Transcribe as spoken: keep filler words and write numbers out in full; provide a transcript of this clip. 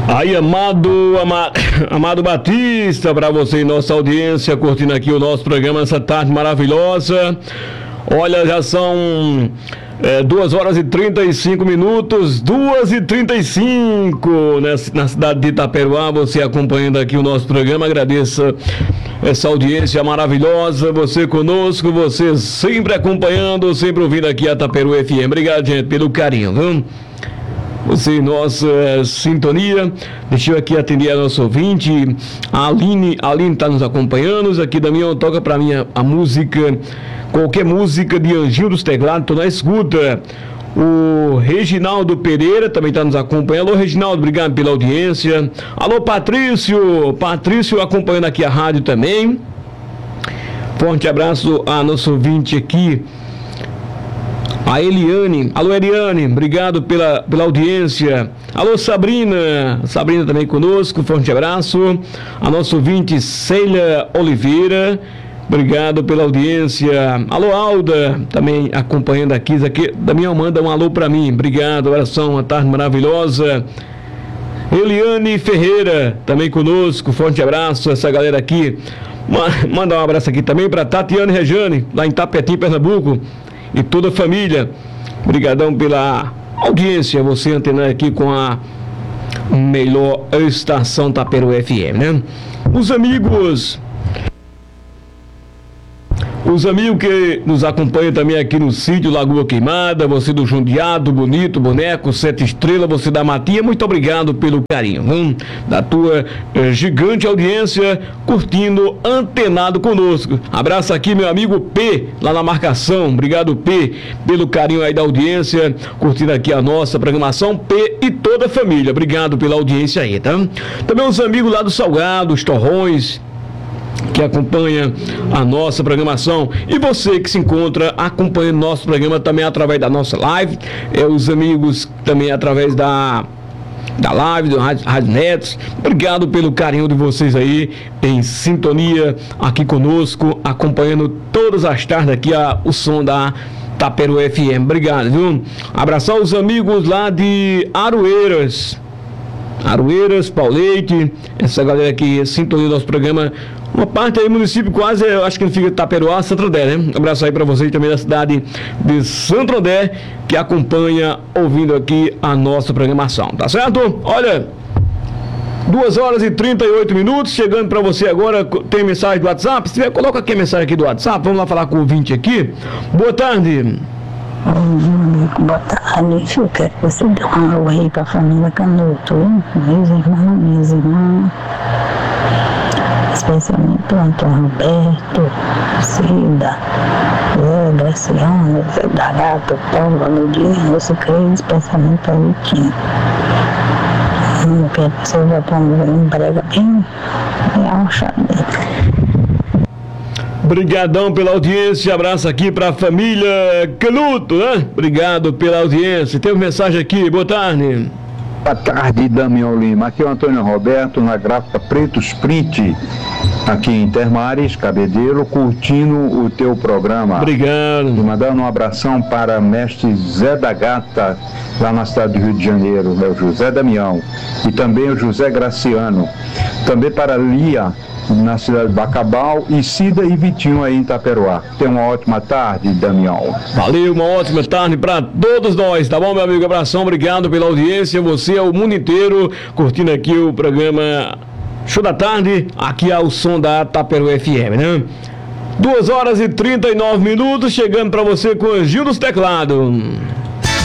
Aí, amado, ama, amado Batista, para você e nossa audiência, curtindo aqui o nosso programa essa tarde maravilhosa. Olha, já são é, duas horas e trinta e cinco minutos, duas e trinta e cinco né, na cidade de Itaperuá, você acompanhando aqui o nosso programa. Agradeço essa audiência maravilhosa, você conosco, você sempre acompanhando, sempre ouvindo aqui a Itaperuá F M. Obrigado, gente, pelo carinho, viu? Você, nossa é, sintonia. Deixa eu aqui atender a nossa ouvinte, a Aline. A Aline está nos acompanhando. Aqui, Damião, toca para mim a, a música, qualquer música de Anjinho dos Teclados, estou na escuta. O Reginaldo Pereira também está nos acompanhando. Alô, Reginaldo, obrigado pela audiência. Alô, Patrício. Patrício acompanhando aqui a rádio também. Forte abraço a nosso ouvinte aqui, a Eliane. Alô, Eliane, obrigado pela, pela audiência. Alô, Sabrina. Sabrina também conosco, forte abraço. A nossa ouvinte, Celia Oliveira, obrigado pela audiência. Alô, Alda, também acompanhando aqui. aqui Damião, manda um alô pra mim. Obrigado, oração, uma tarde maravilhosa. Eliane Ferreira, também conosco, forte abraço. Essa galera aqui. Manda um abraço aqui também pra Tatiana e Rejane, lá em Tapetim, Pernambuco. E toda a família, obrigadão pela audiência, você antenando aqui com a melhor estação Itaperuá F M, né? Os amigos, os amigos que nos acompanham também aqui no sítio Lagoa Queimada, você do Jundiado, Bonito, Boneco, Sete Estrelas, você da Matinha, muito obrigado pelo carinho, hum, da tua eh, gigante audiência, curtindo, antenado conosco. Abraço aqui meu amigo P, lá na marcação, obrigado P, pelo carinho aí da audiência, curtindo aqui a nossa programação, P e toda a família, obrigado pela audiência aí, tá? Também os amigos lá do Salgado, os Torrões, que acompanha a nossa programação, e você que se encontra acompanhando nosso programa também através da nossa live, é, os amigos também através da da live, do Rádio, Rádio Netos, obrigado pelo carinho de vocês aí, em sintonia aqui conosco, acompanhando todas as tardes aqui a, o som da Itaperuá F M, obrigado, viu? Abraçar os amigos lá de Aroeiras, Aroeiras, Pauleite, essa galera aqui, sintonia do nosso programa. Uma parte aí, município quase, eu acho que não fica Itaperuá, Santo André, né? Um abraço aí pra vocês também da cidade de Santo André, que acompanha, ouvindo aqui a nossa programação, tá certo? Olha, duas horas e trinta e oito minutos, chegando pra você agora, tem mensagem do WhatsApp? Se tiver, coloca aqui a mensagem aqui do WhatsApp, vamos lá falar com o ouvinte aqui. Boa tarde. Boa tarde, eu quero que você dê um alô aí pra família Canuto, meus irmãos, minhas irmãs, especialmente o Antônio Roberto, Cida, Zé Graciano, Zé da Gata, Paulo, Valodinho, você quer especialmente para o Vitinho. Eu quero que você vá para um emprego bem achado. Obrigadão pela audiência, abraço aqui pra família Canuto, né? Obrigado pela audiência. Tem uma mensagem aqui, boa tarde. Boa tarde, Damião Lima. Aqui é o Antônio Roberto, na gráfica Preto Sprint, aqui em Termares, Cabedelo, curtindo o teu programa. Obrigado. E mandando um abração para mestre Zé da Gata, lá na cidade do Rio de Janeiro, é o José Damião. E também o José Graciano. Também para Lia, na cidade de Bacabal, e Cida e Vitinho aí em Itaperuá. Tenha uma ótima tarde, Damião. Valeu, uma ótima tarde para todos nós, tá bom, meu amigo? Abração, obrigado pela audiência. Você é o mundo inteiro curtindo aqui o programa Show da Tarde, aqui é o som da Itaperuá F M, né? duas horas e trinta e nove minutos, chegando para você com o Anjinho dos Teclados.